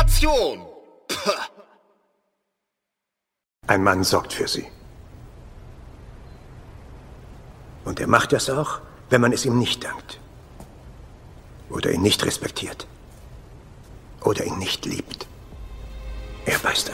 Generation. Pah. Ein Mann sorgt für sie. Und er macht das auch, wenn man es ihm nicht dankt. Oder ihn nicht respektiert. Oder ihn nicht liebt. Er beißt